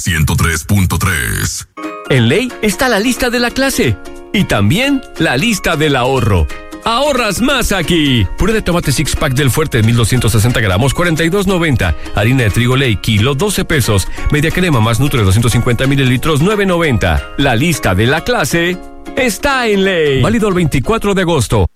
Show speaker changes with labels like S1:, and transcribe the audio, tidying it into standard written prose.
S1: 103.3.
S2: En Ley está la lista de la clase y también la lista del ahorro. ¡Ahorras más aquí! Puré de tomate six pack del Fuerte, 1260 gramos, 42.90. Harina de trigo Ley, kilo, 12 pesos. Media crema más Nutre, 250 mililitros, 9.90. La lista de la clase está en Ley. Válido el 24 de agosto.